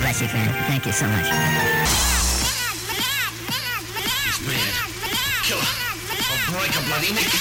bless you, friend. Thank you so much. He's mad. Killer. I'll break a bloody neck.